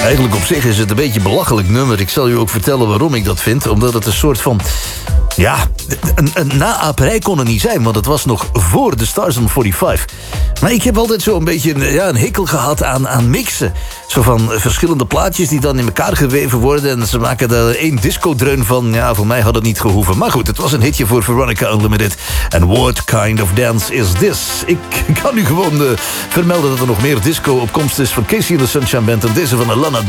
Eigenlijk op zich is het een beetje een belachelijk nummer. Ik zal u ook vertellen waarom ik dat vind. Omdat het een soort van... Ja, een naaperij kon het niet zijn, want het was nog voor de Stars on 45. Maar ik heb altijd zo een beetje een hikkel gehad aan mixen. Zo van verschillende plaatjes die dan in elkaar geweven worden... en ze maken er één disco-dreun van. Ja, voor mij had het niet gehoeven. Maar goed, het was een hitje voor Veronica Unlimited. En what kind of dance is this? Ik kan u gewoon vermelden dat er nog meer disco op komst is... van Casey and the Sunshine Band en deze van Alana